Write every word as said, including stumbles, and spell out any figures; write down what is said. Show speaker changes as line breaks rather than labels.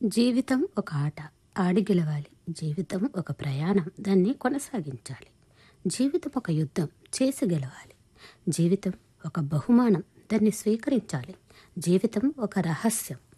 జీవితం ఒక ఆట, ఆడి గెలవాలి. జీవితం ఒక ప్రయాణం, దాన్ని కొనసాగించాలి. జీవితం ఒక యుద్ధం, చేసి గెలవాలి. జీవితం ఒక బహుమానం, దాన్ని స్వీకరించాలి. జీవితం ఒక రహస్యం,